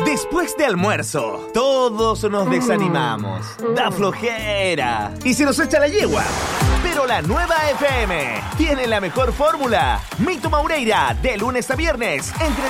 Después de almuerzo, todos nos desanimamos. Da flojera. Y se nos echa la yegua. Pero la nueva FM tiene la mejor fórmula. Mito Maureira, de lunes a viernes, entre